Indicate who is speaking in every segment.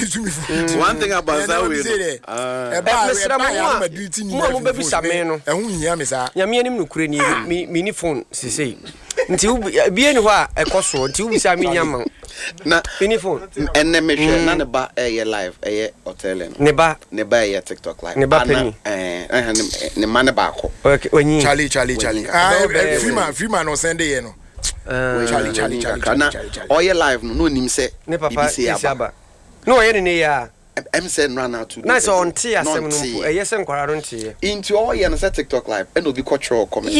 Speaker 1: One thing about that way.
Speaker 2: Mini phone, say. Until be anywhere a cost until we say me yam.
Speaker 1: Na
Speaker 2: mini phone.
Speaker 1: And then me share none about a live a hotel.
Speaker 2: Neba
Speaker 1: a TikTok live.
Speaker 2: Neba penny.
Speaker 1: Ne man bako.
Speaker 2: Okay, when you
Speaker 3: Charlie. Freeman on Sunday, no. Charlie.
Speaker 1: All your live, no nim say.
Speaker 2: Ne papa Isaba. No, any ya.
Speaker 1: I'm saying run out to
Speaker 2: nice on tea as yes and quarant tea.
Speaker 1: Into all your TikTok live and will be cultural comment.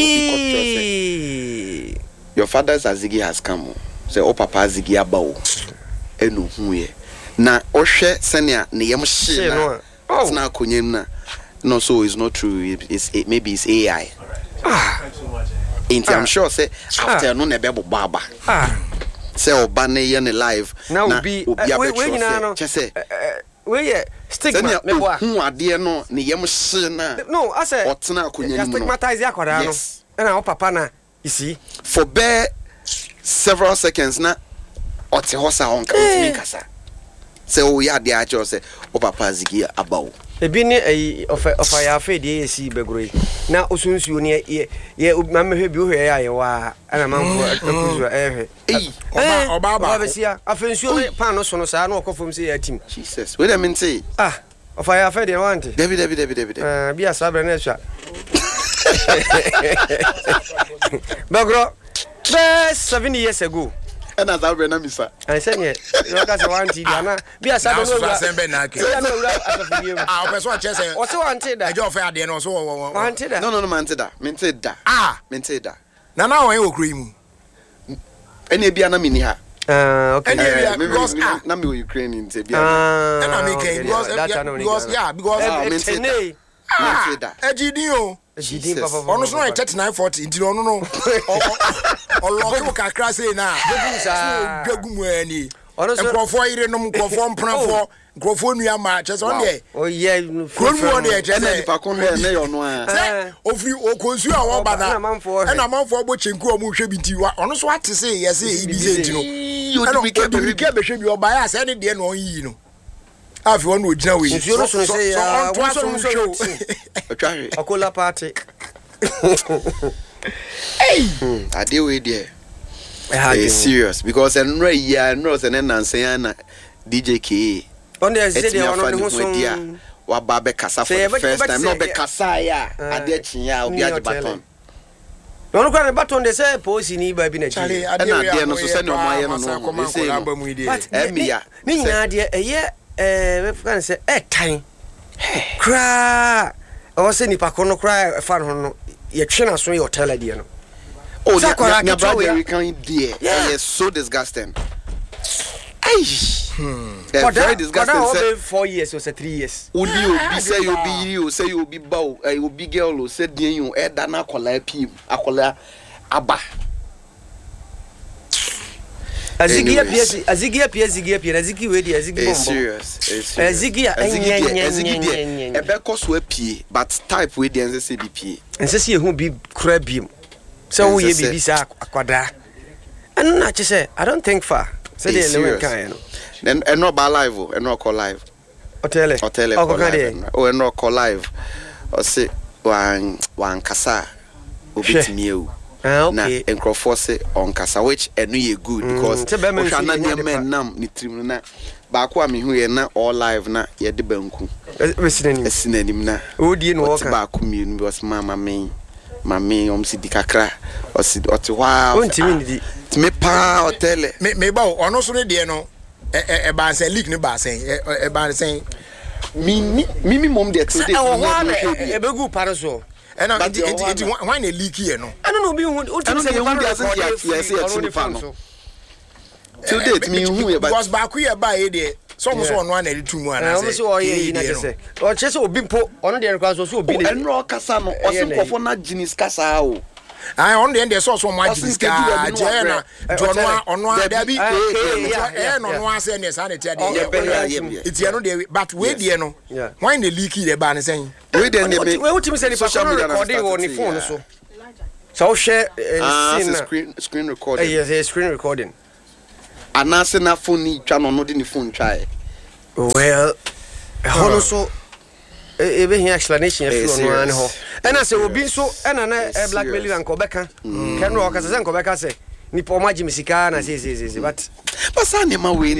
Speaker 1: Your father's Azigi has come. Say, oh, Papa Ziggy Abao. Enu huye. Na Oshe Senya Niyam Shina. Oh, now Kunyemna. No, so it's not true. Maybe it's AI. I'm sure say after no nebebo baba. Say Obane yen live.
Speaker 2: Now be we stigma
Speaker 1: who are dear no Niyam Shina.
Speaker 2: No, I say
Speaker 1: Otna Kunyem.
Speaker 2: Stigmatize Yaquarano. Yes. And our papa na, you see.
Speaker 1: For bare several seconds na ote hosa on kasa say o ya dia cho say o papa Ziggy Abao
Speaker 2: e bi ni of ya fe de esi begro na osunsuo ni ye mamehwe bi o hwe ya ye wa ana manfo akuzu ehwe oba besia afensuo pan no so no sa na okofom say ya tim
Speaker 1: Jesus wait a minute
Speaker 2: of ya fe de want
Speaker 1: David
Speaker 2: bi asabre na sha begro 7 years ago.
Speaker 1: And as I remember, sir.
Speaker 2: I said, yeah, you got one TV. Be a Saturday.
Speaker 3: No, now I will cream.
Speaker 1: Any Biana Minia.
Speaker 2: Okay,
Speaker 1: because Nami Ukrainian.
Speaker 3: Honestly, I touch 940 into no. Or local crash now. Gagumani. Honestly, for you no conform for Grofonia matches on day. Oh, yeah, of you or consume our banana and a month for watching Cromu should be to you. Honest, what to say? Yes, you don't care, should be your bias any day no, you know. Have one would know it.
Speaker 2: You also say, a cola party.
Speaker 1: Hey, I deal with you. Serious because and Ray, yeah, Rose and Nancyana DJ K. On the city, what Babe Casa for the first time, no Becasaya, I did Chia, Biaja Baton. Don't look at the button, they say, Posy need by being a Charlie. I didn't know to send on my album with you. But Emia, Nina, dear, a year. We're going to say, time. Cry. I was saying, if I couldn't cry, I found your chin so your tell idea. Oh, your brother, we can't dear. It's so disgusting. Very disgusting. 4 years or 3 years. Would you be say you say you'll be bow, I will be girl who said, you add an acola pim, acola abba.
Speaker 2: Azigi wedi Azigi bombo.
Speaker 1: Serious.
Speaker 2: Azigi
Speaker 1: e be koso apie but type we dey say CDP.
Speaker 2: Ense se hu bi kura biem. So we bibi sa akwada. And na che say I don't think far. Say dey lewe kan no.
Speaker 1: Then and no ba live o, and no call live.
Speaker 2: Hotel.
Speaker 1: Oh, and no call live. O say wan kasa obetimi e.
Speaker 2: Okay.
Speaker 1: Na enkrofo se on kasa which enu ye good because ohwana ne men nam ni trim na ba ko am hu ye na all live na ye de banku esinanim na
Speaker 2: odi no
Speaker 1: woka ba ko mi because mama om si dikakra o si oti wow
Speaker 2: ontimi ndi
Speaker 1: me pa hotel
Speaker 3: me ba ono so ne de no e ba sen leak ne ba sen e ba sen
Speaker 1: mimi mom de today
Speaker 2: e begu paraso.
Speaker 3: And it's one a leak here, no.
Speaker 2: I don't know, be who
Speaker 1: to date me who
Speaker 3: was back here by it. So almost 182 one.
Speaker 2: I almost saw you say. Or just so bimpo on the request also be
Speaker 1: and rock Casano or some for not Jinis Casao.
Speaker 3: I on the end, there's also my Jana, John, on one, Debbie, and on one saying, yes, it's the but wait, you know, why the leaky the ban saying,
Speaker 1: wait, then
Speaker 2: what you say, social media recording on the phone, so share
Speaker 1: screen recording.
Speaker 2: Yes, screen recording.
Speaker 1: And answer na phone, channel not in the phone, try.
Speaker 2: well hono so ebe here explanation if you no an ho and I say obi so and na blackmail and kobeka can no okasa say kobeka say ni po maji misika na say but
Speaker 1: sa ne ma we ni